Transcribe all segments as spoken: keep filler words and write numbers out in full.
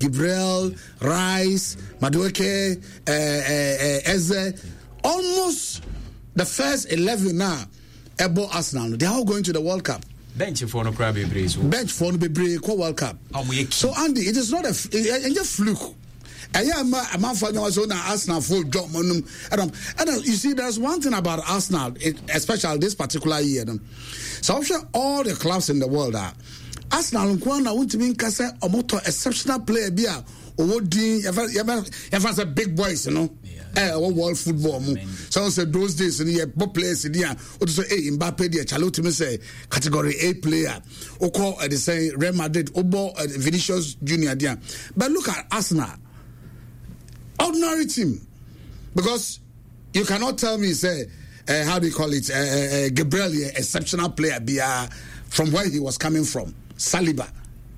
Gabriel, Rice, Madueke, uh, uh, uh, Eze, almost the first eleven now, Ebo Arsenal. They are all going to the World Cup. Bench for no crab breeze. Bench for no be World Cup. So Andy, it is not a it, it just fluke. And yeah, a man for Arsenal full job. And you see, there's one thing about Arsenal, it, especially this particular year. So I'm sure all the clubs in the world are Arsenal. Nkwana want to be kase a motor exceptional player. Be a Owodi, you a big boys, you know. Eh, world football. So say those days, and yeah, both players in here. What to say? Hey, Mbappe, dear, Charlotte, me say category A player. Oko, they say Real Madrid, Obo, Vinicius Junior, dear. But look at Arsenal, ordinary team, because you cannot tell me say uh, how do you call it? Uh, uh, Gabriel, exceptional player, be uh, from where he was coming from, Saliba.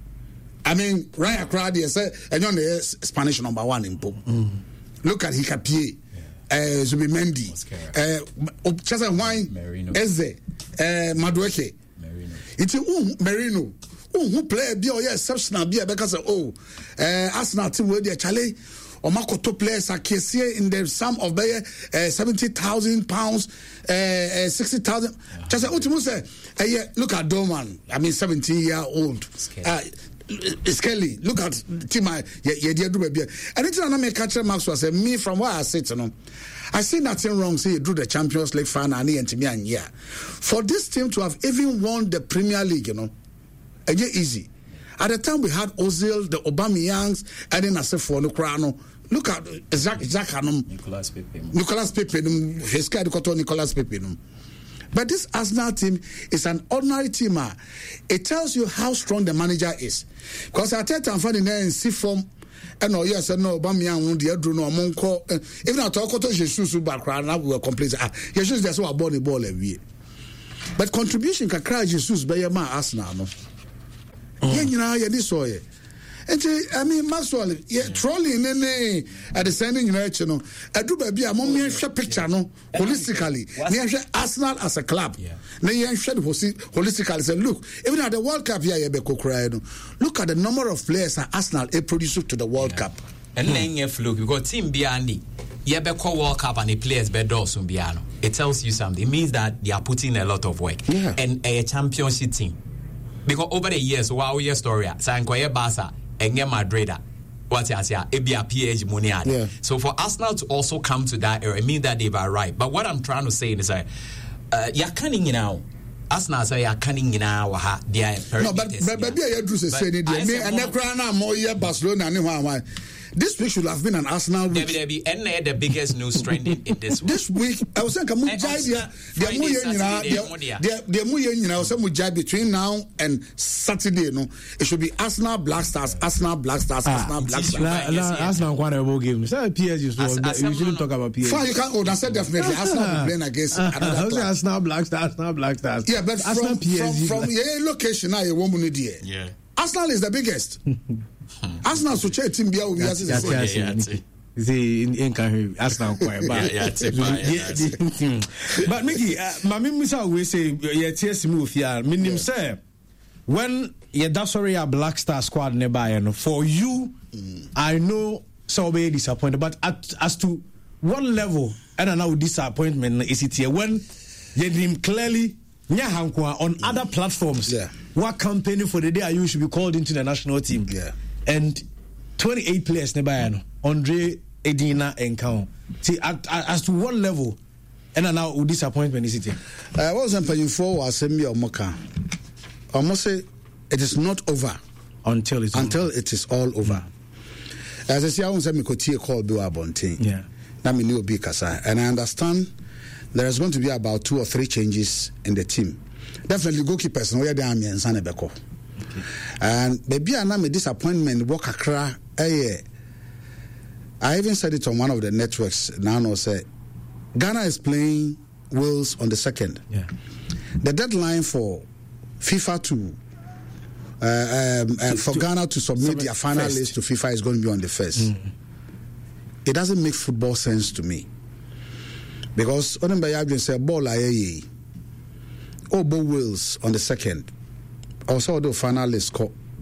I mean, Ryan Crowdy said, and you're the Spanish number one in Pope. Mm. Look at Hikapie, uh, Zubimendi, uh, Chasa Wine, Eze, uh, Madueke. It's a um, Merino. Oh, who play be or exceptional be because oh, uh, Arsenal team where they Charlie or Makoto players are Kessie in the sum of uh, seventy thousand pounds, uh, uh, sixty thousand. Just say, oh, say, uh, yeah, look at Doman. I mean, seventeen year old. Uh, Skelly, look at Tima. Yeah, yeah, yeah, do baby. And it's another catcher. Max was me from where I sit. You know, I see nothing wrong. Say you drew the Champions League final and and me and yeah, for this team to have even won the Premier League, you know, it's easy. At the time we had Ozil, the Aubameyangs, and then I said for Nukrano. Look at Zach, Zach Hanum, Nicolas Pepe, Nicolas Pepe, his guy Nicolas Pepe. But this Arsenal team is an ordinary team. It tells you how strong the manager is. Because I tell you, I'm finding there in C form. And no, yes, no, Bamian won't the Adruno among call. Even I talk to Jesus background, we were complaining. Ah, Jesus, that's what I bought the ball every year. But contribution can cry Jesus by your man Arsenal. No, yeah, you know, yeah, this way. And I mean, Maxwell, yeah, trolling at the sending united, no. I do baby, I'm on me share picture, no, holistically. Me share Arsenal as a club. Yeah. Now you share holistically. Say, look, even at the World Cup, yeah, you be crying. Look at the number of players that Arsenal a producer to the World yeah. Cup. And then you look because team Biani, you be call World Cup and the players be dorsum Biano. It tells you something. It means that they are putting a lot of work. Yeah. And a championship team. Because over the years, wow, your story, Sankoye Barca. Enge Madrid, what I say, it be a P H money. Yeah. So for Arsenal to also come to that area, it means that they've arrived. But what I'm trying to say is that uh, you're cunning now. Arsenal say you're cunning now. They are no, but but maybe I do say it. Me and Necrana more year Barcelona and this week should have been an Arsenal week. There be any the biggest news trending in this week. This week, I was saying, Mujai, the Muyen, I was saying, Mujai between now and Saturday. No, it should be Arsenal Black Stars, Arsenal Black Stars, Arsenal Black Stars. Arsenal quite a ball game. So P S G, we shouldn't talk about P S G. Fine, you can't. Oh, that's definitely Arsenal playing against another club. Arsenal Black Stars, Arsenal Black Stars. Yeah, but from from your location now, you won't need it. Yeah. Arsenal is the biggest. Arsenal so check team bia we are saying see in can Arsenal quite but but Mickey mama Musa we say yeah tears move here minim say when you that sorry a Black Star squad nearby no for you I know so be disappointed but at, as to what level and now disappointment is it here when you dream clearly on other platforms yeah. What company for the day you should be called into the national team yeah. And twenty-eight players nearby Andre Edina and Count see at, at, as to what level and now with disappointment is it here I wasn't paying for was send me or Moka I must say it is not over until it's until over. It is all over mm. As I say I won't say me could call Bill Abontin yeah now me new big kasa and I understand there is going to be about two or three changes in the team. Definitely goalkeepers no yede am yen sana beko. And maybe I am a disappointment work akra eh I even said it on one of the networks now no say Ghana is playing Wales on the second. Yeah. The deadline for FIFA to uh, um, uh, for to, Ghana to submit, submit their final first. List to FIFA is going to be on the first. Mm. It doesn't make football sense to me. Because Onemba Yabin said, ball aye, oh, Bo Wales on the second. Also, the final list called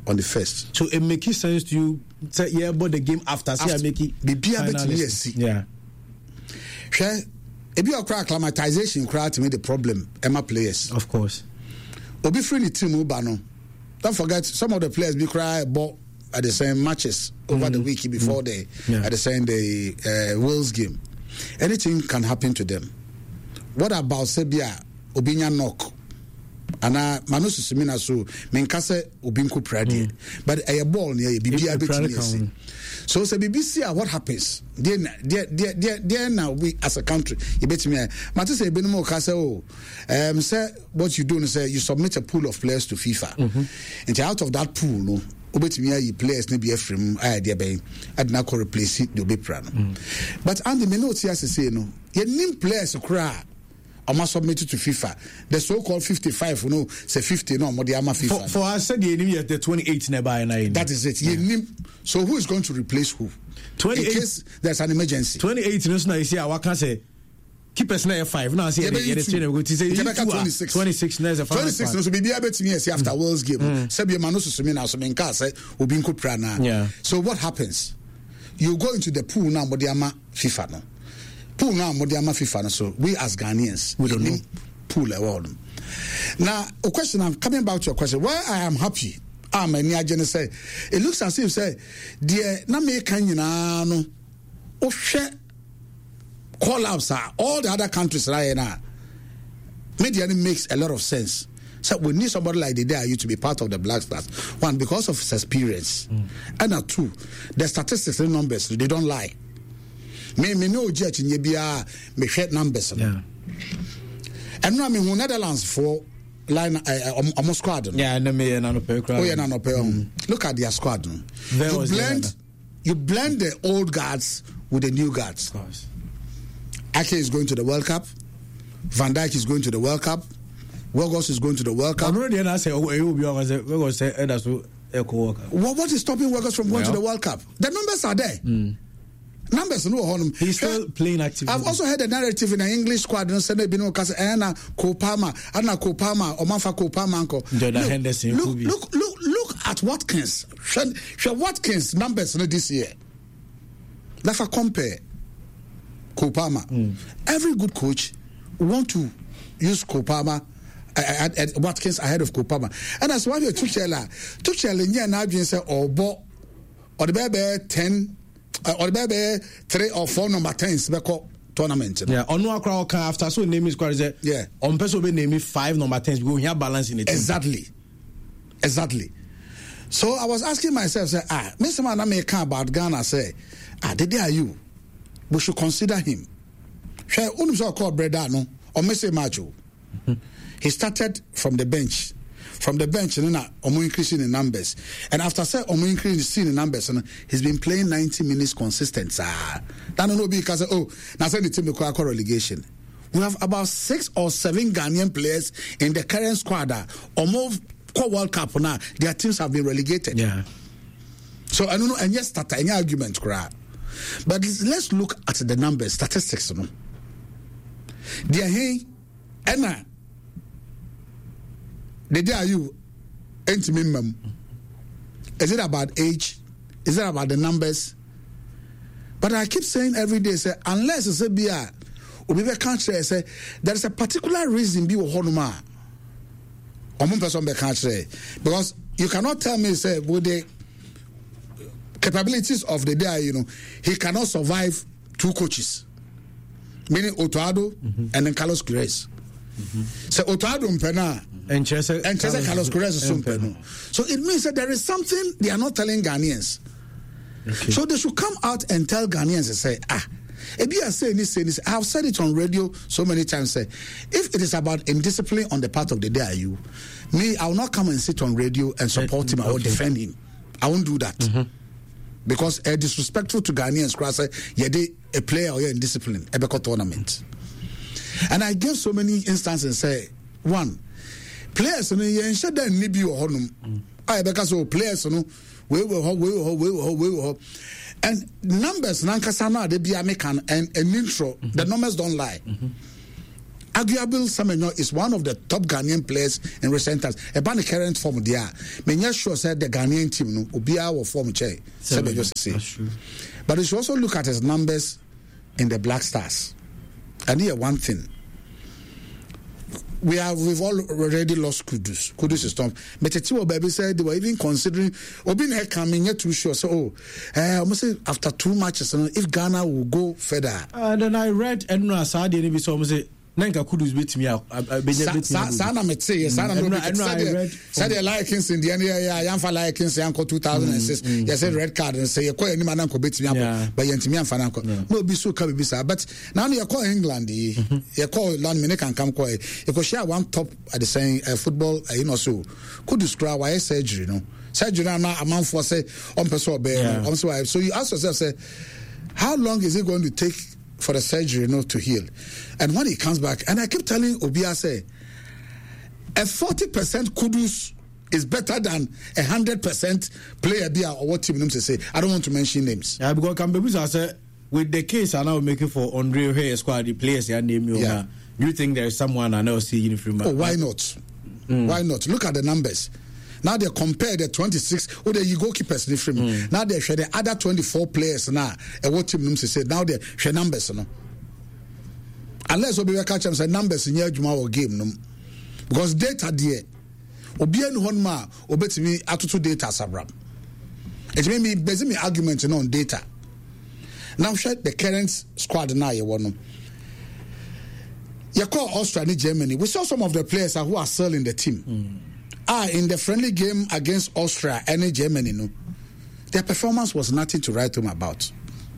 on the first. So it makes sense to you say yeah, but the game after say I make it Bibia betimi yes. Yeah. Share ebi okra acclimatization cry to me the problem Emma players. Of course. Obi free the team uba no. Don't forget some of the players be cry ball at the same matches over mm-hmm. the week before mm-hmm. they yeah. at the same the uh, Wales game. Anything can happen to them. What about Sebia Obinya knock? Ana Manu Simina so menkase Obinku Prade. But a ball near B B A B T S. So say B B C what happens? Then there there there now we as a country you bet me Matu say Benimo Kase oh um say what you do is say you submit a pool of players to FIFA. Mm-hmm. And out of that pool no obetimi ayi players na be from aya de ben adna ko replace the obepra no. But and the minute as say no ye nim players kra Oma submitted to FIFA. The so-called fifty-five, you know, say fifty, no, more the Ama FIFA. For, for us, said the the twenty-eight nearby. That is it. Yeah. So who is going to replace who? twenty-eight. In case there's an emergency. twenty-eight, you know, you see, I can say, keep us near five. Now, I see, yeah, twenty-six. twenty-six, there's a twenty-six, no, so be able to me, see, after mm. World's game. Sebi Manosu Sumina, so Menka, say, Ubinku Prana. Yeah. So what happens? You go into the pool now, but the Ama FIFA, no. Pool now, Modiama FIFA. So we as Ghanaians, we don't know pool a world. Now, a question I'm coming back to your question. Why I am happy? I'm a near say it looks as if say dear Namekan no oh share call outs are all the other countries right now. Media makes a lot of sense. So we need somebody like the day you to be part of the Black Stars. One, because of his experience, mm. and uh, two, the statistics and numbers they don't lie. Me me no judge in Yebia me share numbers. Yeah. And now I mean Netherlands for line uh, um, squad. Yeah, and me and Oh yeah, no no Look at their squad. You blend you blend the old guards with the new guards. Of course. Ake is going to the World Cup. Van Dijk is going to the World Cup. Weghorst is going to the World Cup. I'm already and I say oh you will be Weghorst say that's what what is stopping Weghorst from going well. to the World Cup? The numbers are there. Mm. Numbers no on him. He's still playing actively. I've also heard a narrative in an English squad and said bino kase ana Kopama, ana Kopama, Omanfa Kopama anko. Jordan Henderson. Look, look, look, look at Watkins. Shall Watkins numbers no this year. Let's compare Kopama. Mm. Every good coach want to use Kopama at, at Watkins ahead of Kopama. And that's why you Tuchel Tuchel in here now say or bo or the baby ten Uh, or maybe three or four number tens beko tournament. Yeah, on no crowd can after so name is quite yeah. On person be name five number tens because we have balance in it. Exactly. Exactly. So I was asking myself, say, ah, Mister Man I make about Ghana say, ah, the day are you? We should consider him. Share unum so called brother no or Mister Macho. He started from the bench. From the bench, and then Omo increasing in numbers. And after say Omo increasing in numbers, and he's been playing ninety minutes consistent. Ah, that don't know because oh, now send the team to call relegation. We have about six or seven Ghanaian players in the current squad. Omo call World Cup now. Their teams have been relegated. Yeah. So I don't know, and yes, that any argument, cry. But let's look at the numbers, statistics. No, they are here, and. The day are you ain't minimum. Is it about age? Is it about the numbers? But I keep saying every day, say, unless it's a beer, or we can't say, there is a particular reason be honuma. Or one person can't say. Because you cannot tell me, say, with the capabilities of the day, you know, he cannot survive two coaches. Meaning Otoado mm-hmm. and then Carlos Queiroz. Mm-hmm. So Otoado Mpena. And Chesa Carlos Queiroz is Sumpeno. So it means that there is something they are not telling Ghanaians. Okay. So they should come out and tell Ghanaians and say, ah, if you are saying this, saying this, I have said it on radio so many times, say, if it is about indiscipline on the part of the D I U, me, I will not come and sit on radio and support him okay. or defend him. I won't do that. Mm-hmm. Because uh, disrespectful to Ghanaians, cry say, yeah, they a player or you're in discipline, a Beko tournament. And I give so many instances and say, one, players no yen sheda ni bi wo honum ai be ka so players no we we ho we ho we ho we ho and numbers nankasa na de bia me can and an intro mm-hmm. the numbers don't lie mm-hmm. Aguiabil Semenyo is one of the top Ghanaian players in recent times. About the current form there, me sure said the Ghanaian team no Obia will form che. That's true. But you should also look at his numbers in the Black Stars. And here one thing. We have we've already lost Kudus. Kudus is done. But Tetiwa Baby said they were even considering Obin here coming yet too sure. So oh, uh, almost say after two matches, if Ghana will go further. And then I read Edna Sadi and so almost say Nanka Kudus beat me out. Sana me say Sana no read said the Lions in the end yeah yeah for Lions yanko two thousand six. Yes said red card and say you call any man anko beat me out. But yentimi amfa nanko. No be so ka be sa. But now you call England you call land me can come call. You go share one top at the saying uh, football uh, you know so Kudus cry why surgery no. Surgery na a man for say on person be so so you ask yourself say how long is it going to take for the surgery, you know, to heal? And when he comes back, and I keep telling Obia, say, a forty percent Kudus is better than a hundred percent player there or what team names say. I don't want to mention names. Yeah, because Kambebusa said with the case I now making for Andre Hay squad, the players they name you. Yeah. Do you think there is someone I know see uniform? Oh, why not? Mm. Why not? Look at the numbers. Now they compare the twenty-six or the goalkeepers in frame. Mm. Now they share the other twenty-four players now. And what team names say now they share numbers no. Unless we catch them say numbers in your Juma game no. Because data there. Obi en hon ma obetimi atutu data sabram. It may be based me argument you know, on data. Now share the current squad now you want. You call Austria and Germany. We saw some of the players who are still in the team. Mm. Ah, in the friendly game against Austria and Germany, no, their performance was nothing to write home about.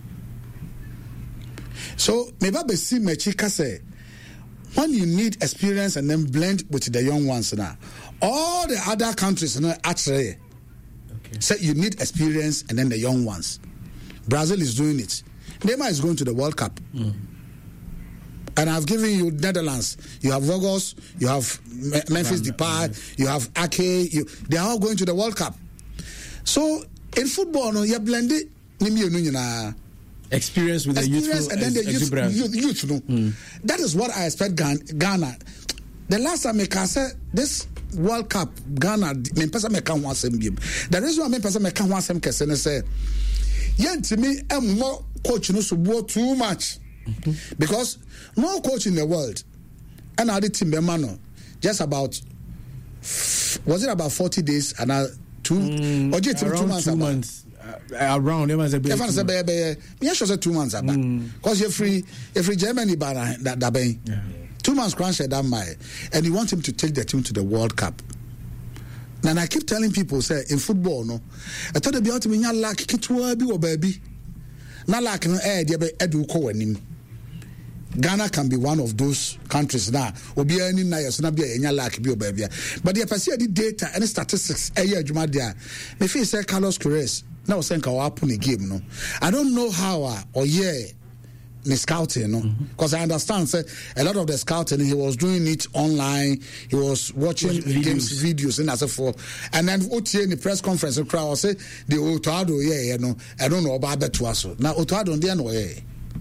So, maybe I see Mechika say, when you need experience and then blend with the young ones now, all the other countries, you know, actually, okay. Say you need experience and then the young ones. Brazil is doing it. Neymar is going to the World Cup. Mm. And I've given you Netherlands. You have Vogels, you have Memphis Depay, you have Ake. You, they are all going to the World Cup. So in football, no, you blend it. Experience with the youth and then the youth, youth, youth no. Mm. That is what I expect Ghana. The last time I said this World Cup, Ghana, me pesa me kan wansem biem. The reason why me pesa me kan wansem kese ne say, yentimi emmo coach no so too much. Mm-hmm. Because no coach in the world and I did team no just about was it about forty days and uh, two mm, or just around two months, two months uh, around it was a bit if I say be be me sure say two months about because you're free you're free Germany but that that be two months crunch that my and you want him to take the team to the World Cup. And I keep telling people say in football no I thought be out me nya lack kitwa bi wo baby na lack no eh dey be edu ko wanim. Ghana can be one of those countries now. Obi any na yes na be enya lack bi oba bia. But the person the data and statistics eh ya adwuma dia. Me feel say Carlos Queiroz na o say nka wa happen a game no. I don't know how uh, or yeah the scouting no because mm-hmm. I understand say a lot of the scouting he was doing it online. He was watching videos. games videos and as a for and then otie in the press conference crowd say the Otoado yeah you know I don't know about that to us. Now Otoado dey no yeah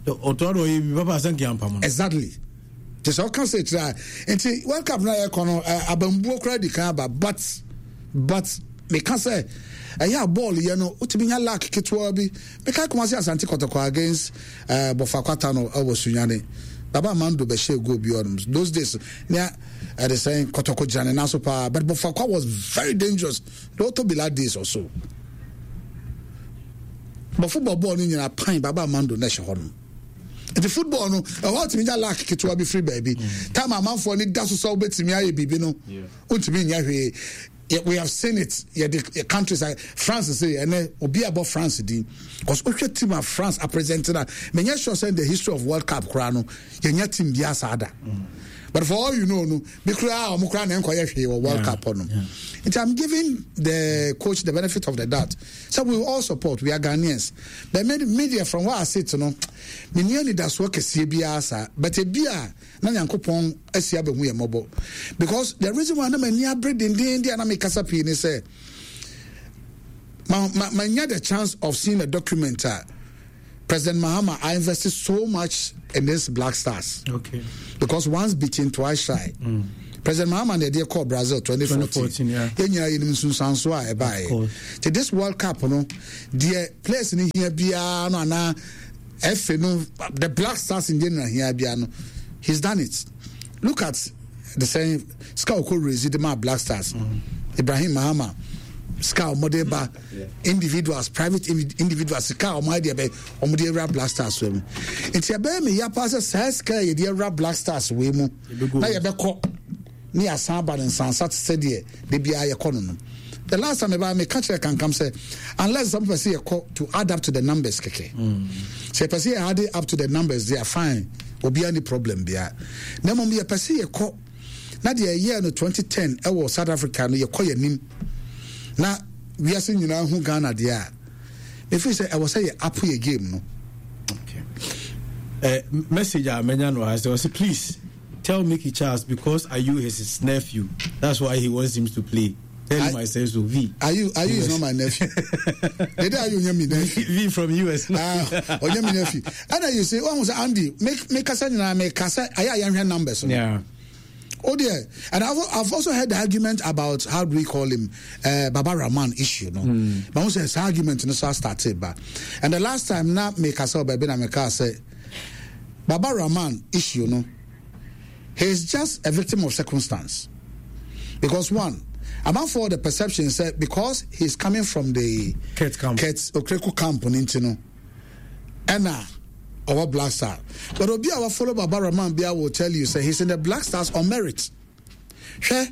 exactly. Just all can say try. And see, World Cup now econo abambuo credit can but but me can say a yeah ball you know utiminya lack kitwa bi me can come say Asante Kotoko against uh Bofakwata no Owosunyane Baba Mando be share go bi on those days near uh, they saying Kotoko Jane na so pa but Bofakwa was very dangerous don't to be like this or so but football ball ni na pan Baba Mando na she hono. The football no what me ja lack kitwa be free baby mm. Time a man for ni da so so betimi aye bibi no untimi nya hwe we have seen it yeah the countries like France say and obi about France din because oche team of France are presenting that me nya sure say the history of World Cup kra no ye nya team bia sada but for all you know no be kra o mo kra na enkoye hwe World yeah. Cup no yeah. And I'm giving the coach the benefit of the doubt. So we will all support. We are Ghanaians. The media from what I said to know, me nearly that's what C B S but a beer na Yankopon esia be hu ye mobo. Because the reason why na me near bread in the India na me kasa pi ni say ma ma nya the chance of seeing a documentary President Mahama, I invested so much in this Black Stars. Okay. Because once beaten, twice shy. Mm. President Mahama and the dear called Brazil twenty fourteen. Yeah. To this World Cup, no, the players in here, Biano, and F, no, the Black Stars in general here, Biano, he's done it. Look at the same Scout Residima Black Stars, mm. Ibrahim Mahama. Scout Modeba individuals, private individuals, Scout Modia Bay, or Modera Black Stars swim. It's a baby, ya passes says, Kay, dear Black Stars swim. Now you're back near Samban and Sansat said, they be a economy. The last time I make catcher can come say, unless some person a call to add up to the numbers, Keke. Say, Percy add up to the numbers, they are fine, will be any problem there. Never be a Percy a call. Not the year no twenty ten, I was South Africa, you call your name. Now, we are saying, you know, who Ghana there. If we say, I was saying, up your game, no. Okay. Uh, message I mentioned was, I say, please tell Mickey Charles because are you his nephew? That's why he wants him to play. Tell him I say so. V. Are you? Are you? Is not my nephew. Did are you? Me nephew. V from U S. Ah, or me nephew. And then you say, oh, was Andy? Make make us na make us. I am numbers. Yeah. Oh dear, and I've, I've also heard the argument about how do we call him uh, Baba Rahman issue, no? Mm. But also it's argument in the start started, but and the last time now make us up, baby, I say Baba Rahman issue, no? He's just a victim of circumstance, because one, among for the perception said because he's coming from the Ket camp, Ket Okreku camp on Intino, and now. Our Black Star. But Obi our follow Baba Rahman Bia will tell you say he's in the Black Stars on merit. She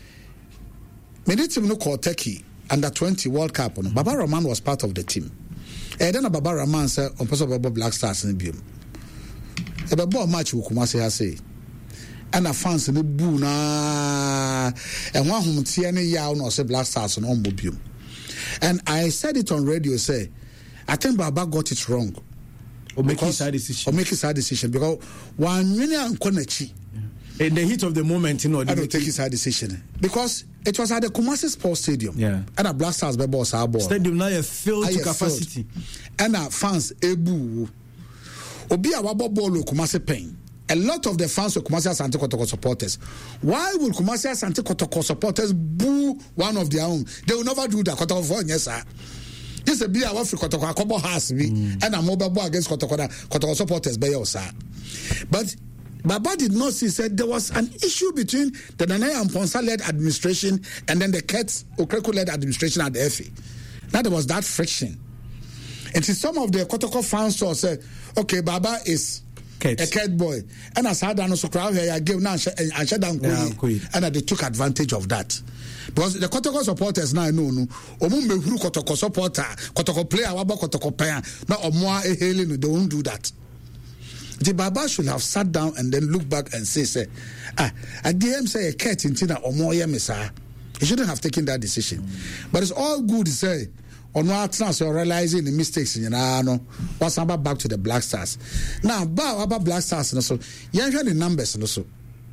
made team no call Turkey under twenty World Cup. No? Baba Rahman was part of the team. And then Baba Rahman said on person Baba Black Stars in the a Baba match will come say say. And a fans in the boo na and one whom tiene ya no say Black Stars on Ombubium. And I said it on radio say I think Baba got it wrong. Or make his side decision. Or make his side decision because one million konechi. In the heat of the moment, you know, I don't take his side decision because it was at the Kumasi Sports Stadium. Yeah, and a Black Stars ball ball. Stadium now is filled to capacity. And our fans ebu. Obi a wabo ball Kumasi pain. A lot of the fans of Kumasi Asante Kotoko supporters. Why will Kumasi Asante Kotoko supporters boo one of their own? They will never do that. Kotoko for yes sir. This is be our Kotoko Akobo has me and a mobile boy against Kotoko Kotoko supporters by your side. But Baba did not see said there was an issue between the Nana and Ponsa led administration and then the Kets Okreku led administration at the F A. Now there was that friction. And see some of the Kotoko fans said, okay, Baba is Ket. a Ket boy. And as I done so crowd here, I gave now and shut down and they took advantage of that. Because the Kotoko supporters now no no Omumbe Huru Kotoko supporter, Kotoko player, Waba Kotoko player, not Omwa Ehele, they won't do that. The Baba should have sat down and then look back and say, say, ah, I D M say a cat in Tina or more Yemisa. He shouldn't have taken that decision. Mm. But it's all good to say, on what now, so realizing the mistakes in Yanano, what's about back to the Black Stars. Now, about Black Stars, and also, you have the numbers, and also.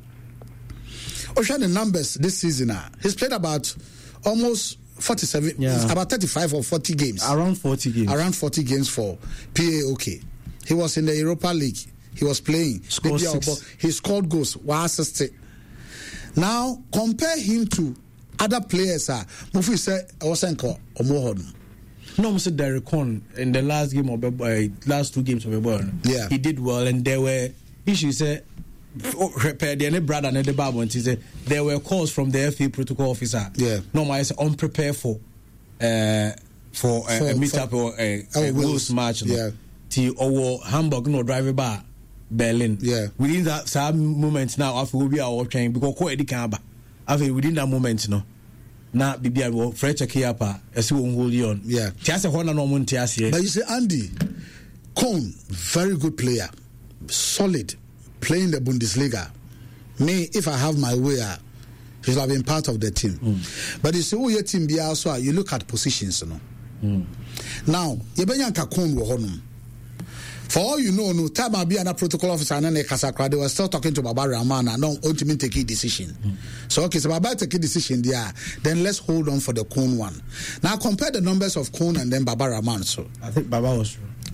Ocean the numbers this season, uh, he's played about almost forty-seven, yeah. about thirty-five or forty games. Around forty games. Around forty games for P A O K. He was in the Europa League. He was playing. Scored six. He scored goals. One assist. Now, compare him to other players. Uh, Mufi said, I was saying, Omohon. No, Mister Derek Horn in the last game of the uh, last two games of the ball. Yeah. He did well, and there were issues. Uh, brother and the Bible and said there were calls from the F A protocol officer. Yeah. No, I said unprepared for uh for, uh, for a meetup or a, a Wolves match. Yeah. To our Hamburg no driver bar Berlin. Yeah. Within that some moment now after we be our train because ko edi kan ba. After within that moment no. Na bibia wo French Kiapa esi won hold on. Yeah. Tiase ho na no mo ntiase. But you say Andy Cohn, very good player. Solid. Playing the Bundesliga. Me, if I have my way, he should have been part of the team. Mm. But you see, who your team be also, you look at positions, you know. Mm. Now, you bring Kakun Wohonum. For all you know, no time I'll be an protocol officer and then Kasakra, they were still talking to Baba Rahman and don't ultimately take a decision. Mm. So, okay, so Baba take a decision there, then let's hold on for the Kun one. Now, compare the numbers of Kun and then Baba Rahman. So, I think Baba was true.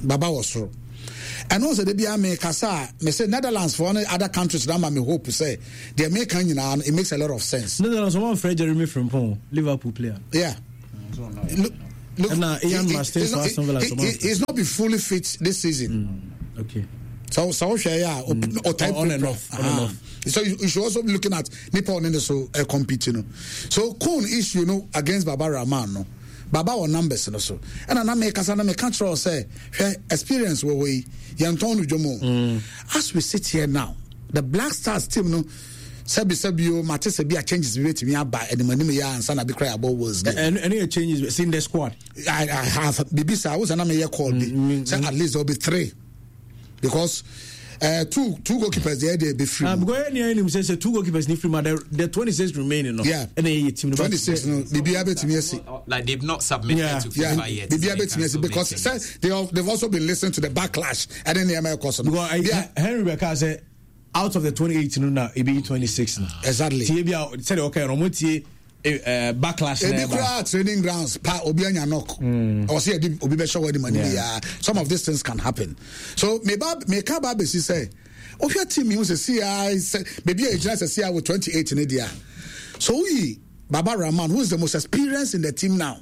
Baba was through. And also the Bia me kasa me say Netherlands for other countries that me hope say they make you know it makes a lot of sense. Netherlands one Fred Jeremy Frimpong, Liverpool player. Yeah. Look, look, and uh, Ian Masters for Aston Villa. He's not be fully fit this season. Mm, okay. So so yeah, mm. or type on and off. On and off. So you, you should also be looking at Nippon in the so uh, competing. You know. So Kun issue you know against Baba Rahman no. Baba or numbers and so. And I make us and I control say experience where we Yantonu Jomo. As we sit here now, the Black Stars team no Sebi Sebio Matisse be a changes we to me by and the money and son be cry about was and any changes in the squad. I, I have Bibisa I was an year called me. Mm, so at least there'll be three. Because Uh, two two goalkeepers there they be free. I'm going near him says two goalkeepers need free, but the twenty-six remaining. No? Yeah, and then team twenty-six. No, Bibi Abetimiesi. Like they've not submitted yeah. to FIFA yeah. yet. Bibi Abetimiesi because say, they have, they've also been listening to the backlash and then the American person. Because I, yeah. Henry Becca said out of the twenty-eight no now it be twenty-six now. Exactly. Tibia said okay, no more Uh, backlash never. Training grounds pa obi anya knock or say obi be show the money yeah. Some of these things can happen. So maybe make up babesi say of your team you say I say maybe a just say with twenty-eight in India. So we Baba Rahman who is the most experienced in the team now.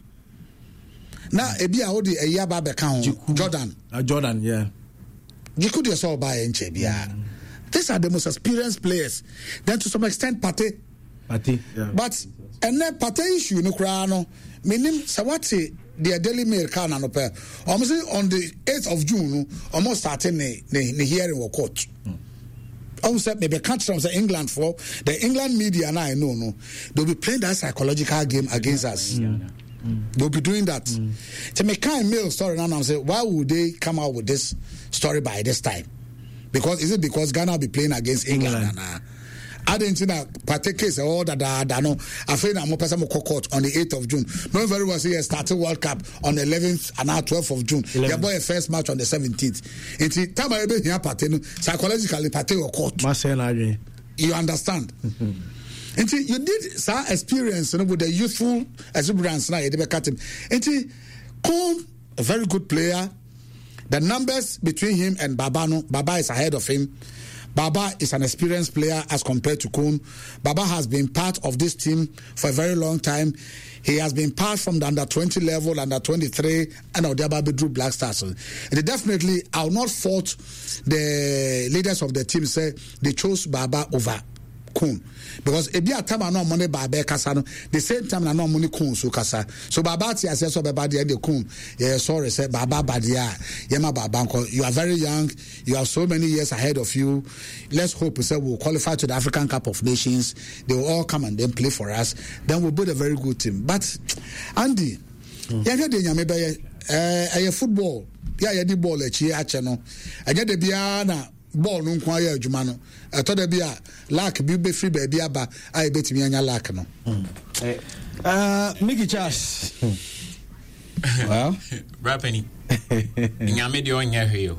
Now ebi a odi eya ba be kan Jordan. Uh, Jordan yeah. You could yourself buy enche bia. These are the most experienced players. Then to some extent Partey Partey yeah. But and then Partey issue no kra no menim sawati the Daily Mail can no pe almost on the eighth of June no almost starting the the hearing of court. Also maybe can't say England for the England media now I know no they'll be playing that psychological game against us. Yeah. Mm. They'll be doing that. Mm. To make kind mail story now I'm saying why would they come out with this story by this time? Because is it because Ghana will be playing against England, England. and uh, Argentina partake case all that that no afraid I'm person court on the eighth of June. Not very well say started World Cup on the eleventh and now twelfth of June. They boy a first match on the seventeenth. It's time I be here partake psychologically partake or court. You understand? And you did some experience you know, with the youthful exuberance now you did cut him. And Kun, a very good player. The numbers between him and Baba no, Baba is ahead of him. Baba is an experienced player as compared to Kun. Baba has been part of this team for a very long time. He has been part from the under twenty level, under twenty-three, and now Baba drew Black Stars. So, and definitely, I will not fault the leaders of the team say they chose Baba over Kun. Because if you have time I know money Baba kasa no, the same time I know money Kun so kasa. So Baba ti ase so Baba the Kun. Yeah, sorry say Baba badia. Yema Baba you are very young. You have so many years ahead of you. Let's hope we say we'll qualify to the African Cup of Nations. They will all come and then play for us. Then we'll build a very good team. But Andy, yeah, yeah, yeah, maybe eh football. Yeah, yeah, the ball echi ache no. Anya de bia na ball no nkwa ya adwuma no eto da bia lack bi be free baby aba ai betimi anya lack no eh uh Mickey Charles well rapeni nyame de onye hwe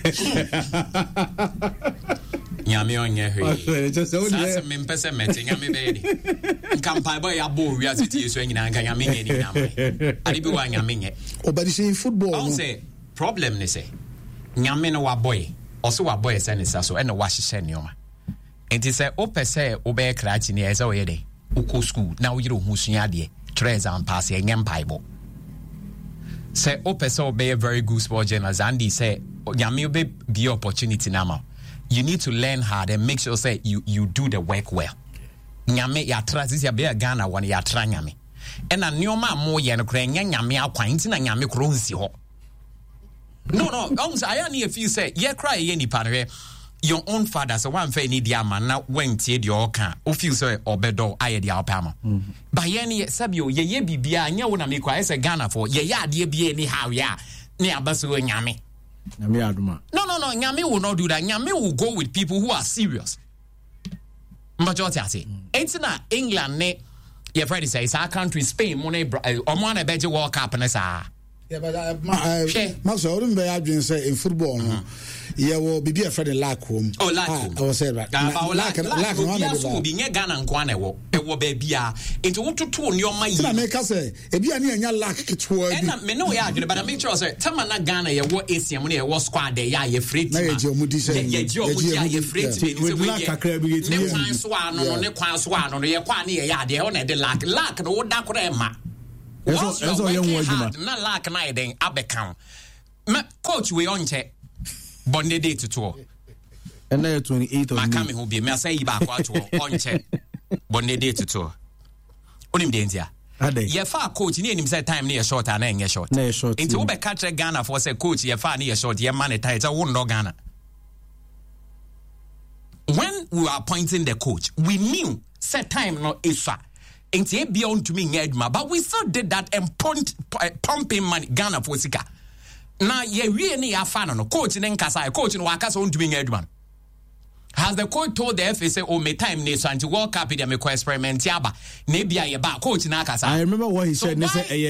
nyame onye hwe sasa me mpese mete nyame be di nkampa boy ya bo wi asiti so nyina nka nyame nye ni nyame ade bi wa nyame nye obadi say football no say problem ni say nyame no wa boy also wa boy say ni so e na wa hihye nioma enti say o pese o be krachi ni e say o ye de uko school na o yire hu sua de try exam pass e nyem paibo say o pese o be a very good sport journalist and he say nyame be be opportunity na ma you need to learn hard and make sure say you you do the work well nyame ya tra this ya be Ghana one ya tra nyame e na nioma mo ye no kra nya nyame akwan nti na nyame kro nsi ho no no um say I need feel say ye cry ye ni pare your own father so one fa ni dia man na wentie de o kan o feel say obedo aye dia opama ba ye ni sabio ye ye bibia anya wo na me kwa say Ghana for ye ya de bia ni how ya ni abaso nyame nyame aduma no no no nyame will not do that nyame will go with people who are serious majority ati entina England ne ye Friday say it's our country Spain mo na omo na beje World Cup na sa. Yeah, but uh, my, uh, Max, I wouldn't be arguing say in football. Uh-huh. yeah well bibi a friend lack home oh lack I was say right lack lack no one so bi nye Ghana nkwa na ewo ewo ba bia enti wototo nneoma yi na make say ebi ani anya lack kitwa bi na me no ya adwene but I make sure say tama na Ghana ye wo A C M na ye wo squad de ya ye free team na ye je omudi say ye je omudi ya ye free team we lack akra bi get ne kwan so ano no ne kwan so ano no ye kwa na ye ya de ho na de lack lack no wo da kora ma eso eso ye wo adwuma na lack na ye den abekam me coach we onche bonde day to and na twenty-eighth of May makame ho bi me say yi ba kwa to onche bonde day to onim de ntia ye fa coach ni enim say time na ye short na ye short na ye short into we be catch Ghana for say coach ye fa na ye short ye man it tight wo no Ghana. When we were appointing the coach we knew set time no isa into e bia on to me nyaduma but we still did that and pumped pumping money Ghana for sika na ye wie ne ya fa no coach ne nkasa coach no wakasa on to me nyaduma. Has the coach told the F A say, oh, my time needs to World Cup in the experiment? Yaba, maybe I ba coach Nakasa. I remember what he said.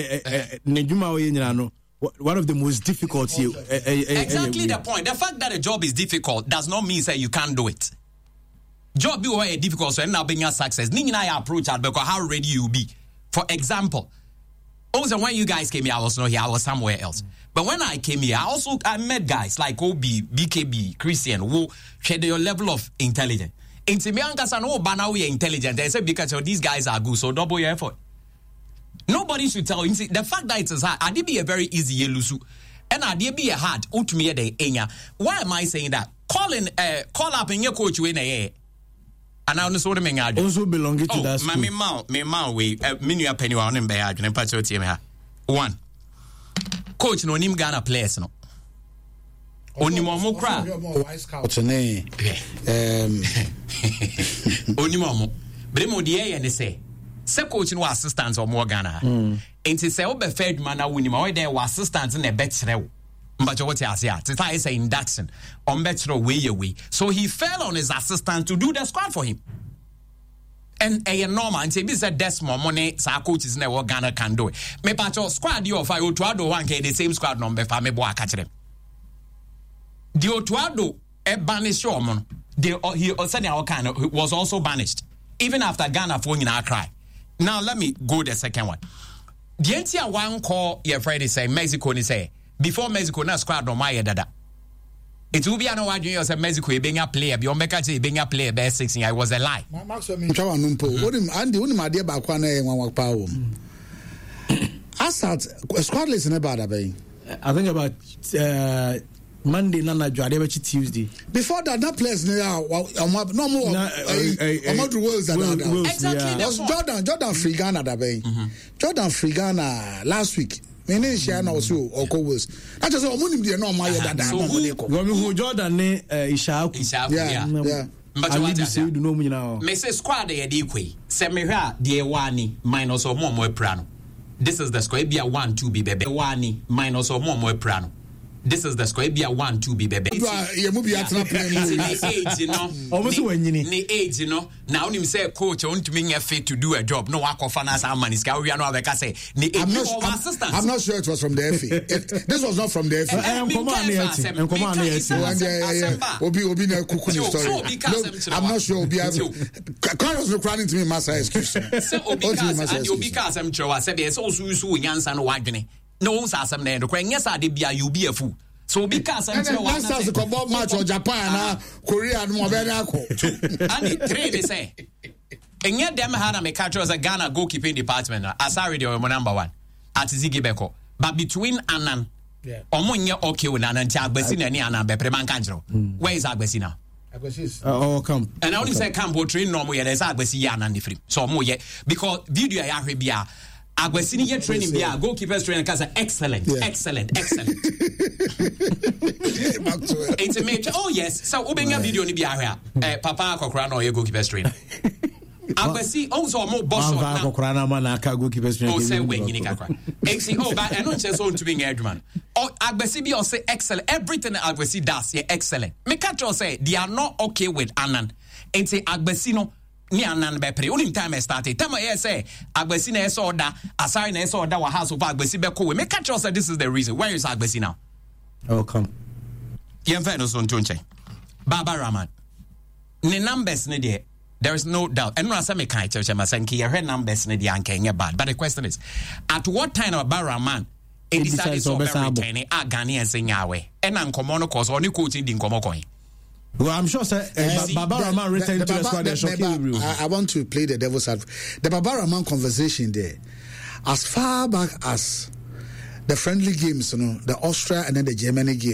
Nejuma one of the most difficult here. Exactly the point. The fact that a job is difficult does not mean that you can't do it. Job be a difficult, so now being a success. Ning I approach that because how ready you be. For example, also when you guys came here, I was not here. I was somewhere else. Mm. But when I came here, I also I met guys like O B, B K B, Christian, who had your level of intelligence. In Timianka San, oh, but now we are intelligent. They say because oh, these guys are good, so double your effort. Nobody should tell you. The fact that it is hard, I did be a very easy yelusu, and I did be a hard. Utmi de enya. Why am I saying that? Calling, uh, call up in your coach in a. And I also mean also belonging to oh, that school. Me ma me ma we menu a penny on in Bayard and Pacho team here. One. Coach no nim Ghana players no. Oni mo mo kra. What's your name? Um Oni mo mo. Bre mo die ye ne say. Se coach no assistant or more Ghana. Enti say obe fed man na woni ma we dey assistant na be kire wo. Mbacho what you say? Tita is a induction on better way away. So he fell on his assistant to do the squad for him. And a normal and say this is Desmond money, so coaches never Ghana can do it. Me pacho squad you of I Otuado one K the same squad number for me boy catch them. The Otuado e banished Shorman. The he said our kind was also banished. Even after Ghana phone in our cry. Now let me go the second one. The N T A one call your Friday say Mexico ni say before Mexico na squad no my dada. It will be an award you say Mexico being a player, be on Mekachi being a player best sixteen. I was a lie. Chawa numpo. What him Andy only my dear bakwana one work power. Asat squad list in about bay. I think about uh, Monday nana Jade Tuesday. Before that that players now no more Amadou Wells that exactly was Jordan Jordan Frigana that bay. Jordan Frigana last week. Mene share na also okowos. That just omunim de no ma yeda da no mo ko. Go me Jordan ne Ishaku. Ishaku yeah. Yeah. But what you say do no mu nyina. Me say squad de dey kwei. Se me hwa de wani minus of more more prano. This is the squad be a one two be bebe. Wani minus of more more prano. This is the square be a one two be bebe. You move your trap in age, you know. Almost when you need age, you know. Now him say coach want to me fit to do a job. No work of finance and money. We are not like I say. I'm not I'm, I'm not sure it was from the F A. It, this was not from the F A. I am commanding it. I'm commanding it. Obi Obi na kukuni story. I'm not sure Obi have. Carlos requiring to me master excuse. So Obi and Obi Kasem Chowa said there's also so Yansan Wagene. No one says some name. The question yes, I did be a you be a fool. So because I'm sure one says the about match or Japan, Korea, and more very cool. And three they say, and yet them had a make as a Ghana goalkeeping department. As I already number one at Ziggy Beko. But between Anan, Omonya okay with Anan Agbesina and Anan Bepreman Kanjo. Where is Agbesina? Oh, come. And I only say camp will train no more. There's Agbesian and the free. So more yet because video I have here. Agwesini ye training be a goalkeepers training cause excellent, yeah. excellent, excellent. It's a major. Oh yes. So ubenya video ni be here. Eh papa akokra na ye goalkeepers trainer. Agwesi also more boss on now. Akokra na ma na ka goalkeepers trainer. Oh say when you kakra. Exi oh but I don't just want to be Edman. Oh Agwesi be say excellent. Everything Agwesi does, yeah, excellent. Me catch say they are not okay with Anan. And say Agwesi no ni anan be pre only time started time I say Agbesi na eso order asari na eso order wa house of Agbesi be ko we make catch us this is the reason where is Agbesi now oh come Yemfa no so ntonche. Baba Rahman. Ne numbers ne there. There is no doubt. And no asa me kai church masanki your numbers ne there anke bad. But the question is, at what time of Baba Rahman it decided to return a Ghanaians in Yahweh? And ankomo no cause only coaching din komo coin. Well, I'm sure, sir. Uh, Baba Rahman returned to the squad. I, I want to play the devil's advocate. The Baba Rahman conversation there, as far back as the friendly games, you know, the Austria and then the Germany game.